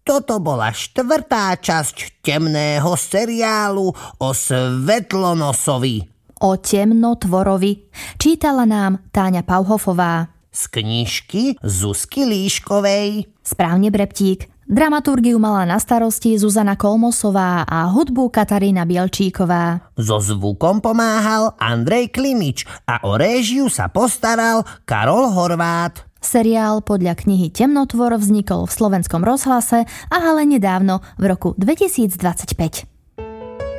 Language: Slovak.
Toto bola 4. časť temného seriálu o Svetlonosovi. O temnotvorovi čítala nám Táňa Pauhofová. Z knižky Zuzky Líškovej. Správne, Breptík. Dramaturgiu mala na starosti Zuzana Kolmosová a hudbu Katarína Bielčíková. So zvukom pomáhal Andrej Klimič a o réžiu sa postaral Karol Horvát. Seriál podľa knihy Temnotvor vznikol v Slovenskom rozhlase a ale nedávno v roku 2025.